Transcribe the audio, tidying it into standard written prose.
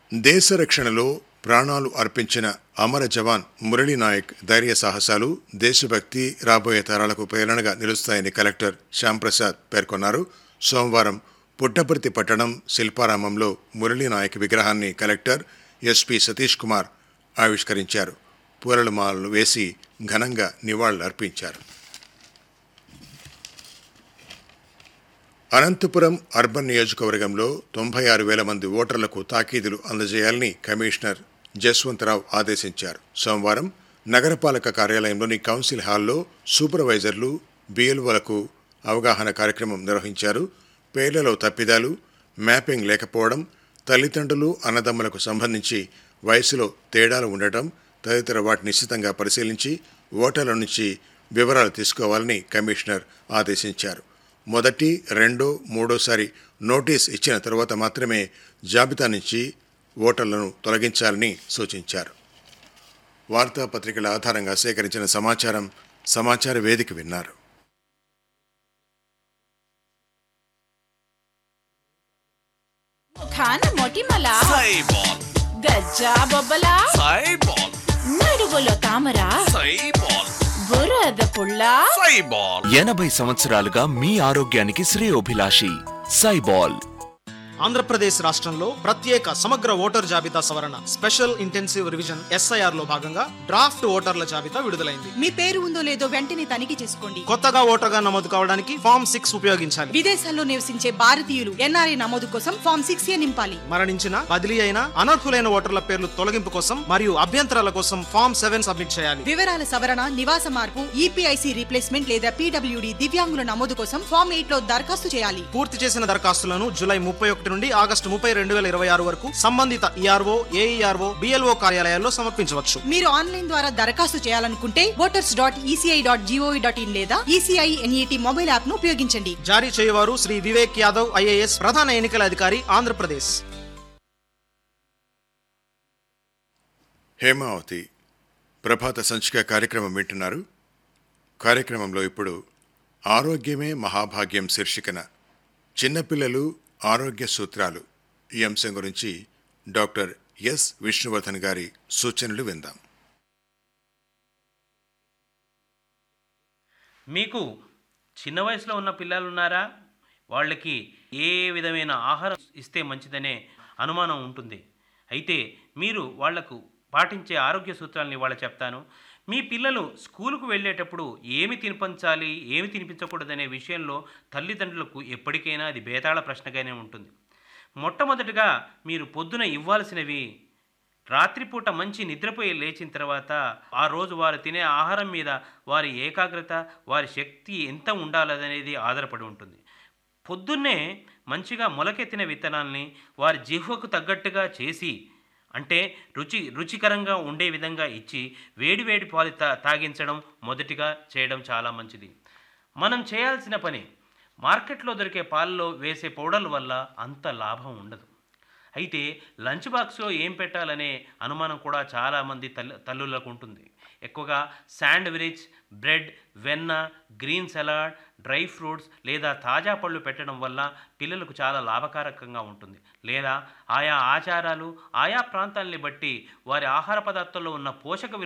దేశ రక్షణలో ప్రాణాలు అర్పించిన అమర జవాన్ మురళీ నాయక్ ధైర్య సాహసాలు దేశభక్తి రాబోయే తరాలకు ప్రేరణగా నిలుస్తాయని కలెక్టర్ శ్యాంప్రసాద్ పేర్కొన్నారు. సోమవారం పుట్టపర్తి పట్టణం శిల్పారామంలో మురళీ నాయక్ విగ్రహాన్ని కలెక్టర్ ఎస్పీ సతీష్ కుమార్ ఆవిష్కరించారు. పూలమాలలు వేసి ఘనంగా నివాళులర్పించారు. అనంతపురం అర్బన్ నియోజకవర్గంలో 96,000 మంది ఓటర్లకు తాకీదులు అందజేయాలని కమిషనర్ జస్వంతరావు ఆదేశించారు. సోమవారం నగరపాలక కార్యాలయంలోని కౌన్సిల్ హాల్లో సూపర్వైజర్లు, బిఎల్ఓలకు అవగాహన కార్యక్రమం నిర్వహించారు. పేర్లలో తప్పిదాలు, మ్యాపింగ్ లేకపోవడం, తల్లిదండ్రులు, అన్నదమ్ములకు సంబంధించి వయసులో తేడాలు ఉండటం తదితర వాటిని నిశ్చితంగా పరిశీలించి ఓటర్ల నుంచి వివరాలు తీసుకోవాలని కమిషనర్ ఆదేశించారు. మొదటి, రెండో, మూడోసారి నోటీస్ ఇచ్చిన తరువాత మాత్రమే జాబితా నుంచి ఓటర్లను తొలగించాలని సూచించారు. వార్తాపత్రికల ఆధారంగా సేకరించిన సమాచార వేదిక విన్నారు. గజ్జా బొబ్బలా, నడువులో తామరా, బురద పుల్ల, 80 సంవత్సరాలుగా మీ ఆరోగ్యానికి శ్రేయోభిలాషి సైబాల్. ఆంధ్రప్రదేశ్ రాష్ట్రంలో ప్రత్యేక సమగ్ర ఓటర్ జాబితా సవరణ స్పెషల్ ఇంటెన్సివ్ రివిజన్ SIR లో భాగంగా డ్రాఫ్ట్ ఓటర్ల జాబితా విడుదలైంది. మీ పేరు ఉందో లేదో వెంటనే తనిఖీ చేసుకోండి. కొత్తగా ఓటర్గా నమోదు కావడానికి ఫామ్ 6 ఉపయోగించాలి. విదేశాల్లో నివసించే భారతీయులు NRI నమోదు కోసం ఫామ్ 6A నింపాలి. మరణించిన, బదిలీ అయిన, అనర్హులైన ఓటర్ల పేర్లు తొలగింపు కోసం మరియు అభ్యంతరాల కోసం ఫామ్ 7 సబ్మిట్ చేయాలి. వివరాల సవరణ, నివాస మార్పు, EPIC రీప్లేస్మెంట్ లేదా PWD దివ్యాంగుల నమోదు కోసం ఫామ్ 8 లో దరఖాస్తు చేయాలి. పూర్తి చేసిన దరఖాస్తులను జూలై 31 నుండి ఆగస్టు 30, 2026 వరకు సంబంధిత ERO, AERO, BLO కార్యాలయాల్లో సమర్పించవచ్చు. మీరు ఆన్లైన్ ద్వారా దరఖాస్తు చేయాలనుకుంటే voters.eci.gov.in లేదా ECI NET మొబైల్ యాప్ ను ఉపయోగించండి. జారీ చేయవారు శ్రీ వివేక్ యాదవ్ IAS, ప్రధాన ఎన్నికల అధికారి, ఆంధ్రప్రదేశ్. హేమావతి ప్రభాత సంచిక కార్యక్రమం వింటున్నారు. కార్యక్రమంలో ఇప్పుడు ఆరోగ్యమే మహాభాగ్యం శీర్షికన చిన్నపిల్లలు ఆరోగ్య సూత్రాలు ఈ అంశం గురించి డాక్టర్ ఎస్ విష్ణువర్ధన్ గారి సూచనలు విందాం. మీకు చిన్న వయసులో ఉన్న పిల్లలు ఉన్నారా? వాళ్ళకి ఏ విధమైన ఆహారం ఇస్తే మంచిదనే అనుమానం ఉంటుంది. అయితే మీరు వాళ్లకు పాటించే ఆరోగ్య సూత్రాలని ఇవాళ చెప్తాను. మీ పిల్లలు స్కూలుకు వెళ్ళేటప్పుడు ఏమి తినిపించాలి, ఏమి తినిపించకూడదనే విషయంలో తల్లిదండ్రులకు ఎప్పటికైనా అది బేతాళ ప్రశ్నగానే ఉంటుంది. మొట్టమొదటిగా మీరు పొద్దున ఇవ్వాల్సినవి, రాత్రిపూట మంచి నిద్రపోయి లేచిన తర్వాత ఆ రోజు వారు తినే ఆహారం మీద వారి ఏకాగ్రత, వారి శక్తి ఎంత ఉండాలనేది ఆధారపడి ఉంటుంది. పొద్దున్నే మంచిగా మొలకెత్తిన విత్తనాల్ని వారి జిహ్వకు తగ్గట్టుగా చేసి, అంటే రుచికరంగా ఉండే విధంగా ఇచ్చి వేడివేడి పాలు తాగించడం మొదటిగా చేయడం చాలా మంచిది. మనం చేయాల్సిన పని, మార్కెట్లో దొరికే పాలలో వేసే పౌడర్ల వల్ల అంత లాభం ఉండదు. అయితే లంచ్ బాక్స్లో ఏం పెట్టాలనే అనుమానం కూడా చాలామంది తల్లులకు ఉంటుంది. ఎక్కువగా శాండ్విచ్, బ్రెడ్, వెన్న, గ్రీన్ సలాడ్, డ్రై ఫ్రూట్స్ లేదా తాజా పళ్ళు పెట్టడం వల్ల పిల్లలకు చాలా లాభకారకంగా ఉంటుంది. లేదా ఆయా ఆచారాలు, ఆయా ప్రాంతాలని బట్టి వారి ఆహార పదార్థాల్లో ఉన్న పోషక